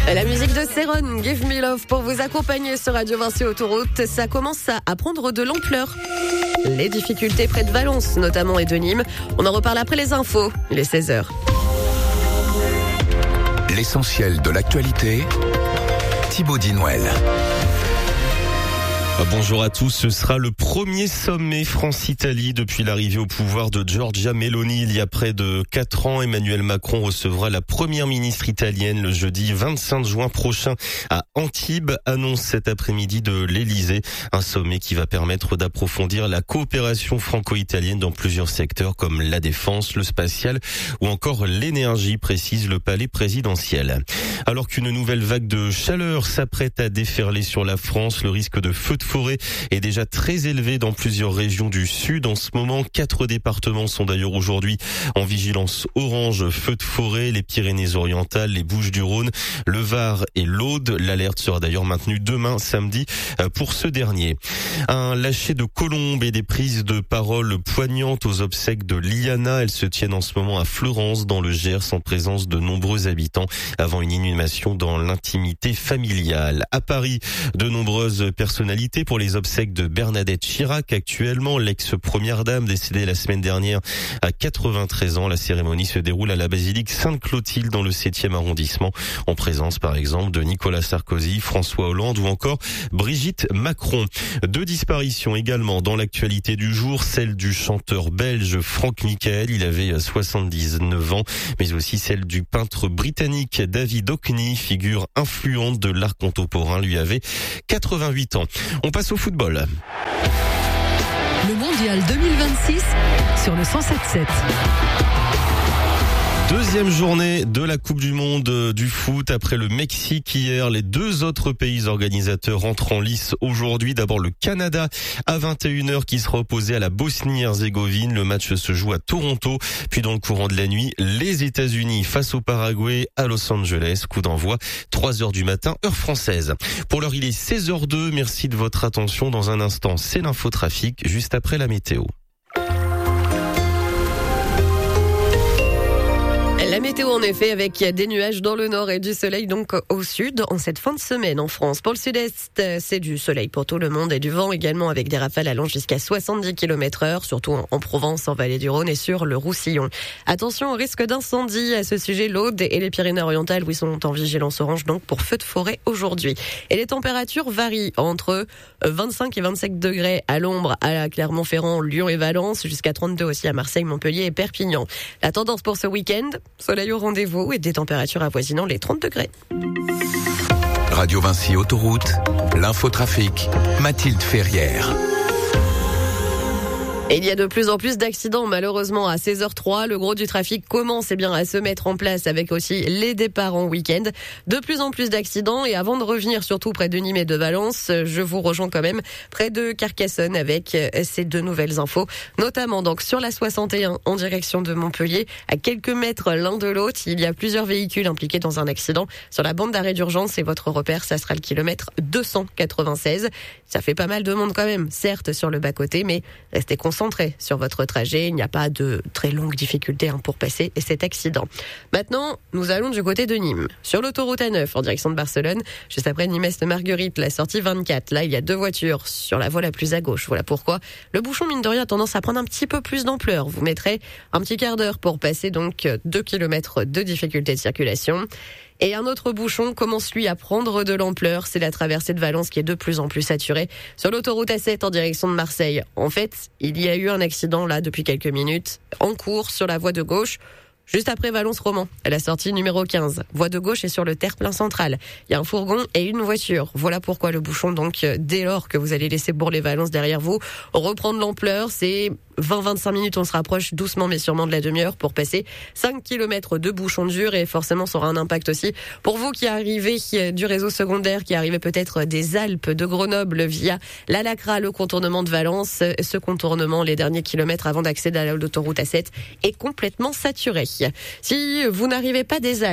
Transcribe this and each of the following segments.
La musique de Céron, Give Me Love, pour vous accompagner sur Radio Vinci Autoroute. Ça commence à prendre de l'ampleur. Les difficultés près de Valence, notamment, et de Nîmes. On en reparle après les infos. Il est 16h. L'essentiel de l'actualité, Thibaut Dinouel. Bonjour à tous, ce sera le premier sommet France-Italie depuis l'arrivée au pouvoir de Giorgia Meloni il y a près de 4 ans. Emmanuel Macron recevra la première ministre italienne le jeudi 25 juin prochain à Antibes, annonce cet après-midi de l'Elysée. Un sommet qui va permettre d'approfondir la coopération franco-italienne dans plusieurs secteurs comme la défense, le spatial ou encore l'énergie, précise le palais présidentiel. Alors qu'une nouvelle vague de chaleur s'apprête à déferler sur la France, le risque de feu de forêt est déjà très élevé dans plusieurs régions du sud. En ce moment, 4 départements sont d'ailleurs aujourd'hui en vigilance orange feu de forêt, les Pyrénées-Orientales, les Bouches-du-Rhône, le Var et l'Aude. L'alerte sera d'ailleurs maintenue demain samedi pour ce dernier. Un lâcher de colombes et des prises de parole poignantes aux obsèques de Liana. Elles se tiennent en ce moment à Fleurance dans le Gers en présence de nombreux habitants avant une inhumation dans l'intimité familiale. À Paris, de nombreuses personnalités pour les obsèques de Bernadette Chirac, actuellement l'ex-première dame décédée la semaine dernière à 93 ans. La cérémonie se déroule à la basilique Sainte-Clotilde dans le 7e arrondissement, en présence par exemple de Nicolas Sarkozy, François Hollande ou encore Brigitte Macron. 2 disparitions également dans l'actualité du jour, celle du chanteur belge Franck Michael, il avait 79 ans, mais aussi celle du peintre britannique David Hockney, figure influente de l'art contemporain, lui avait 88 ans. On passe au football. Le mondial 2026 sur le 107.7. Deuxième journée de la Coupe du Monde du foot après le Mexique hier. Les 2 autres pays organisateurs rentrent en lice aujourd'hui. D'abord le Canada à 21h qui sera opposé à la Bosnie-Herzégovine. Le match se joue à Toronto. Puis dans le courant de la nuit, les États-Unis face au Paraguay à Los Angeles. Coup d'envoi 3h du matin, heure française. Pour l'heure, il est 16h02. Merci de votre attention. Dans un instant, c'est l'infotrafic juste après la météo. La météo en effet avec des nuages dans le nord et du soleil donc au sud en cette fin de semaine en France. Pour le sud-est, c'est du soleil pour tout le monde et du vent également avec des rafales allant jusqu'à 70 km/h, surtout en Provence, en Vallée du Rhône et sur le Roussillon. Attention au risque d'incendie à ce sujet, l'Aude et les Pyrénées-Orientales où ils sont en vigilance orange donc pour feu de forêt aujourd'hui. Et les températures varient entre 25 et 27 degrés à l'ombre à Clermont-Ferrand, Lyon et Valence, jusqu'à 32 aussi à Marseille, Montpellier et Perpignan. La tendance pour ce week-end, soleil au rendez-vous et des températures avoisinant les 30 degrés. Radio Vinci Autoroute, l'infotrafic, Mathilde Ferrière. Et il y a de plus en plus d'accidents, malheureusement, à 16h03. Le gros du trafic commence à se mettre en place avec aussi les départs en week-end. De plus en plus d'accidents. Et avant de revenir surtout près de Nîmes et de Valence, je vous rejoins quand même près de Carcassonne avec ces 2 nouvelles infos. Notamment donc sur la 61 en direction de Montpellier. À quelques mètres l'un de l'autre, il y a plusieurs véhicules impliqués dans un accident. Sur la bande d'arrêt d'urgence, et votre repère, ça sera le kilomètre 296. Ça fait pas mal de monde quand même, certes sur le bas-côté, mais restez concentrés sur votre trajet. Il n'y a pas de très longues difficultés pour passer cet accident. Maintenant, nous allons du côté de Nîmes. Sur l'autoroute A9 en direction de Barcelone, juste après Nîmes-Est-Marguerite, la sortie 24. Là, il y a 2 voitures sur la voie la plus à gauche. Voilà pourquoi le bouchon, mine de rien, a tendance à prendre un petit peu plus d'ampleur. Vous mettrez un petit quart d'heure pour passer donc 2 km de difficulté de circulation. Et un autre bouchon commence lui à prendre de l'ampleur, c'est la traversée de Valence qui est de plus en plus saturée. Sur l'autoroute A7 en direction de Marseille, en fait, il y a eu un accident là depuis quelques minutes, en cours sur la voie de gauche. Juste après Valence-Roman, à la sortie numéro 15. Voie de gauche et sur le terre-plein central. Il y a un fourgon et une voiture. Voilà pourquoi le bouchon, donc, dès lors que vous allez laisser Bourg-les-Valences derrière vous, reprendre l'ampleur. C'est 20-25 minutes, on se rapproche doucement mais sûrement de la demi-heure pour passer 5 km de bouchons durs et forcément ça aura un impact aussi pour vous qui arrivez du réseau secondaire, qui arrivez peut-être des Alpes, de Grenoble via la Lacra, le contournement de Valence. Ce contournement, les derniers kilomètres avant d'accéder à l'autoroute A7 est complètement saturé. Si vous n'arrivez pas des Alpes,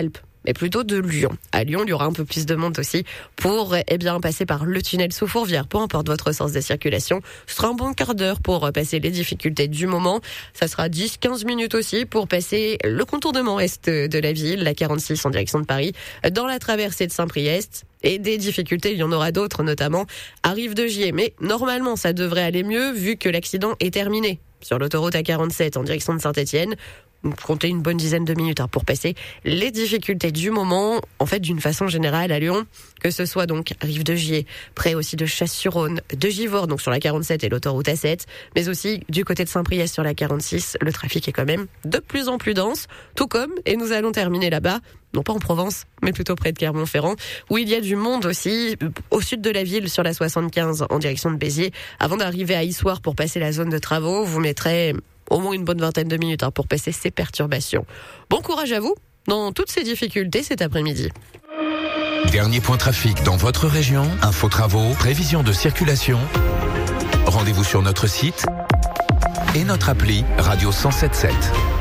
mais plutôt de Lyon. À Lyon, il y aura un peu plus de monde aussi pour passer par le tunnel sous Fourvière. Peu importe votre sens de circulation, ce sera un bon quart d'heure pour passer les difficultés du moment. Ça sera 10-15 minutes aussi pour passer le contournement est de la ville, la 46 en direction de Paris, dans la traversée de Saint-Priest. Et des difficultés, il y en aura d'autres, notamment à Rive-de-Gier. Mais normalement, ça devrait aller mieux vu que l'accident est terminé. Sur l'autoroute A47 en direction de Saint-Étienne, comptez une bonne dizaine de minutes pour passer les difficultés du moment. En fait, d'une façon générale à Lyon, que ce soit donc Rive-de-Gier, près aussi de Chasse-sur-Rhône, de Givors, donc sur la 47 et l'autoroute A7, mais aussi du côté de Saint-Priest sur la 46, le trafic est quand même de plus en plus dense, tout comme, et nous allons terminer là-bas, non pas en Provence, mais plutôt près de Clermont-Ferrand, où il y a du monde aussi, au sud de la ville, sur la 75, en direction de Béziers. Avant d'arriver à Issoire pour passer la zone de travaux, vous mettrez au moins une bonne vingtaine de minutes pour passer ces perturbations. Bon courage à vous dans toutes ces difficultés cet après-midi. Dernier point trafic dans votre région, info travaux, prévision de circulation. Rendez-vous sur notre site et notre appli Radio 107.7.